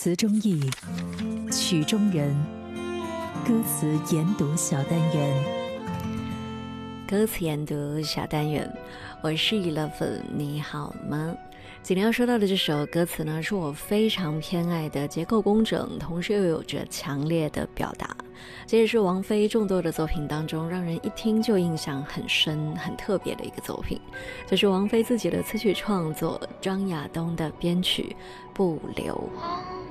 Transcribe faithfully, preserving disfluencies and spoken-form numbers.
词中意，曲中人，歌词研读小单元。 歌词研读小单元，我是eleven，你好吗？今天要说到的这首歌词呢，是我非常偏爱的结构工整，同时又有着强烈的表达。这也是王菲众多的作品当中让人一听就印象很深很特别的一个作品，这是王菲自己的词曲创作，张亚东的编曲《不留》。